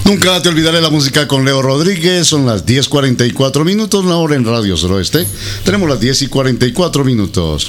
Nunca te olvidaré la música con Leo Rodríguez. Son las 10:44 minutos, la hora en Radio Suroeste. Tenemos las 10:44 minutos.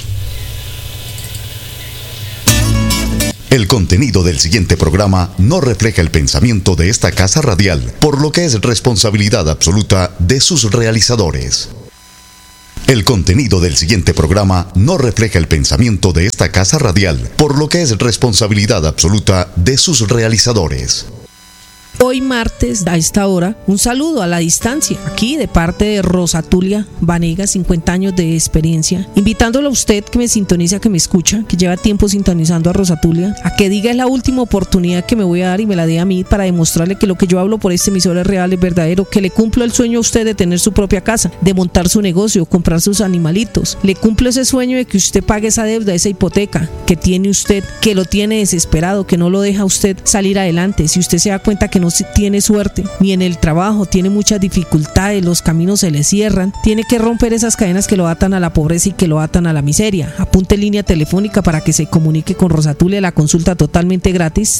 El contenido del siguiente programa no refleja el pensamiento de esta casa radial, por lo que es responsabilidad absoluta de sus realizadores. El contenido del siguiente programa no refleja el pensamiento de esta casa radial, por lo que es responsabilidad absoluta de sus realizadores. Hoy martes, a esta hora, un saludo a la distancia, aquí de parte de Rosatulia Vanegas, 50 años de experiencia, invitándolo a usted que me sintoniza, que me escucha, que lleva tiempo sintonizando a Rosatulia, a que diga es la última oportunidad que me voy a dar y me la dé a mí para demostrarle que lo que yo hablo por este emisor es real, es verdadero, que le cumplo el sueño a usted de tener su propia casa, de montar su negocio, comprar sus animalitos, le cumplo ese sueño de que usted pague esa deuda, esa hipoteca que tiene usted, que lo tiene desesperado, que no lo deja usted salir adelante. Si usted se da cuenta que no tiene suerte, ni en el trabajo, tiene muchas dificultades, los caminos se le cierran, tiene que romper esas cadenas que lo atan a la pobreza y que lo atan a la miseria. Apunte línea telefónica para que se comunique con Rosatulia, la consulta totalmente gratis,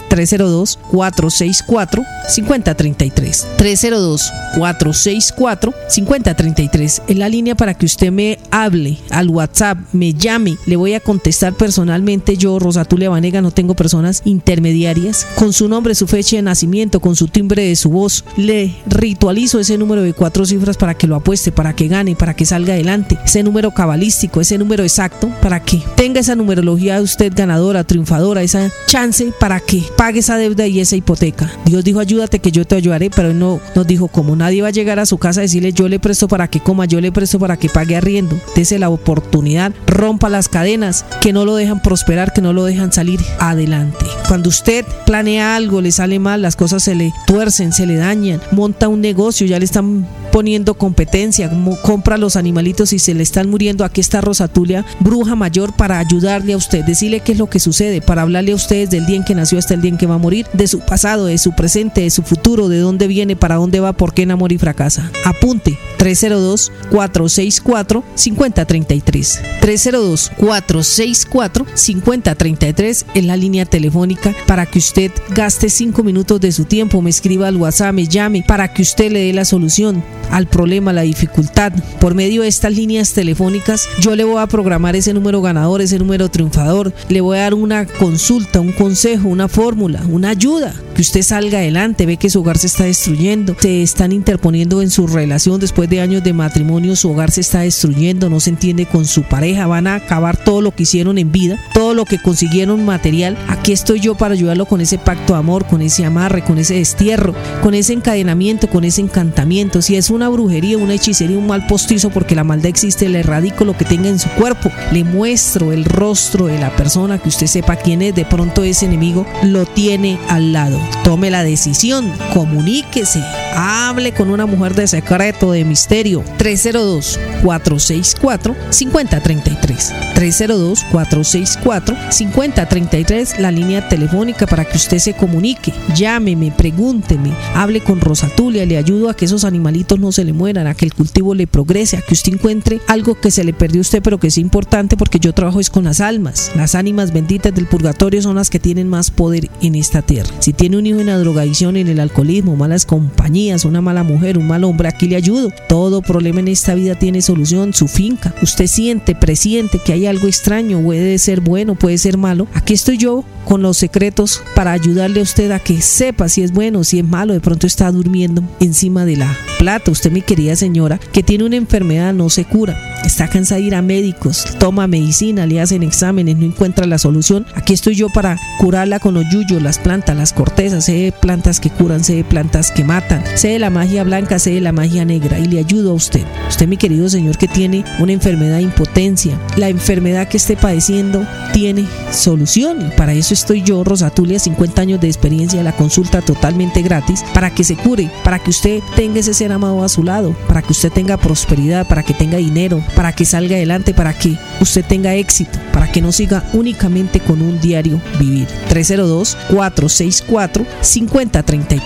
302-464-5033. 302-464-5033 es la línea para que usted me hable al WhatsApp, me llame, le voy a contestar personalmente. Yo, Rosatulia Vanega, no tengo personas intermediarias. Con su nombre, su fecha de nacimiento, con su timbre de su voz, le ritualizo ese número de 4 cifras para que lo apueste, para que gane, para que salga adelante, ese número cabalístico, ese número exacto, para que tenga esa numerología de usted ganadora, triunfadora, esa chance para que pague esa deuda y esa hipoteca. Dios dijo ayúdate que yo te ayudaré, pero Él no nos dijo cómo. Nadie va a llegar a su casa a decirle yo le presto para que coma, yo le presto para que pague arriendo. Dese la oportunidad, rompa las cadenas que no lo dejan prosperar, que no lo dejan salir adelante. Cuando usted planea algo, le sale mal, las cosas se le tuercen, se le dañan, monta un negocio, ya le están poniendo competencia, como compra los animalitos y se le están muriendo. Aquí está Rosatulia, bruja mayor, para ayudarle a usted, decirle qué es lo que sucede, para hablarle a ustedes del día en que nació hasta el día en que va a morir, de su pasado, de su presente, de su futuro, de dónde viene, para dónde va, por qué enamora y fracasa. Apunte, 302-464-5033. 302-464-5033 es la línea telefónica para que usted gaste 5 minutos de su tiempo, me escriba al WhatsApp, me llame, para que usted le dé la solución al problema, a la dificultad. Por medio de estas líneas telefónicas yo le voy a programar ese número ganador, ese número triunfador, le voy a dar una consulta, un consejo, una fórmula, una ayuda, que usted salga adelante. Ve que su hogar se está destruyendo, se están interponiendo en su relación, después de años de matrimonio su hogar se está destruyendo, no se entiende con su pareja, van a acabar todo lo que hicieron en vida, todo lo que consiguieron material. Aquí estoy yo para ayudarlo con ese pacto de amor, con ese amarre, con ese destierro, con ese encadenamiento, con ese encantamiento. Si es una brujería, una hechicería, un mal postizo, porque la maldad existe, le erradico lo que tenga en su cuerpo, le muestro el rostro de la persona, que usted sepa quién es. De pronto ese enemigo lo tiene al lado. Tome la decisión, comuníquese, hable con una mujer de secreto, de misterio. 302-464-5033. 302-464-5033, la línea telefónica para que usted se comunique. Llámeme, pregúnteme, hable con Rosatulia, le ayudo a que esos animalitos no se le mueran, a que el cultivo le progrese, a que usted encuentre algo que se le perdió a usted pero que es importante, porque yo trabajo es con las almas. Las ánimas benditas del purgatorio son las que tienen más poder en esta tierra. Si tiene un hijo en la drogadicción, en el alcoholismo, malas compañías, una mala mujer, un mal hombre, aquí le ayudo. Todo problema en esta vida tiene solución. Su finca, usted siente, presiente que hay algo extraño, puede ser bueno, puede ser malo, aquí estoy yo con los secretos para ayudarle a usted a que sepa si es bueno, si es malo. De pronto está durmiendo encima de la plata, usted, mi querida señora, que tiene una enfermedad, no se cura, está cansada de ir a médicos, toma medicina, le hacen exámenes, no encuentra la solución. Aquí estoy yo para curarla con los yuyos, las plantas, las cortezas. Sé de plantas que curan, sé de plantas que matan, sé de la magia blanca, sé de la magia negra, y le ayudo a usted. Usted, mi querido señor, que tiene una enfermedad de impotencia, la enfermedad que esté padeciendo tiene solución, y para eso estoy yo, Rosatulia, 50 años de experiencia, la consulta totalmente gratis, para que se cure, para que usted tenga ese ser amado a su lado, para que usted tenga prosperidad, para que tenga dinero, para que salga adelante, para que usted tenga éxito, para que no siga únicamente con un diario vivir. 302-464-5033.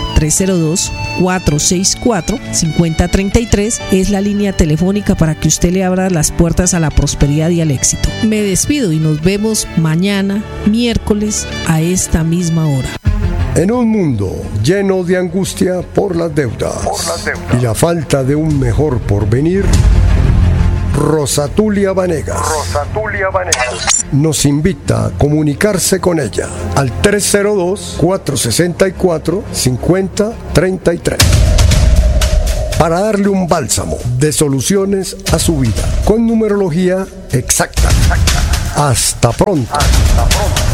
302-464-5033 es la línea telefónica para que usted le abra las puertas a la prosperidad y al éxito. Me despido y nos vemos mañana, miércoles, a esta misma hora. En un mundo lleno de angustia por las deudas y la falta de un mejor porvenir, Rosatulia Vanegas nos invita a comunicarse con ella al 302-464-5033 para darle un bálsamo de soluciones a su vida con numerología exacta. Hasta pronto.